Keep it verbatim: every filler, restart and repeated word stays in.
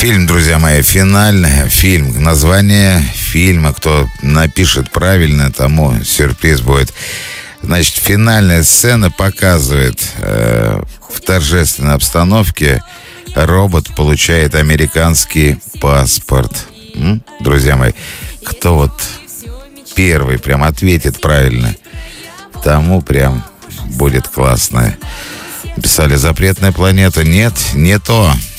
Фильм, друзья мои, финальный фильм. Название фильма, кто напишет правильно, тому сюрприз будет. Значит, финальная сцена показывает э, в торжественной обстановке робот получает американский паспорт. М? Друзья мои, кто вот первый прям ответит правильно, тому прям будет классно. Писали «Запретная планета». Нет, не то.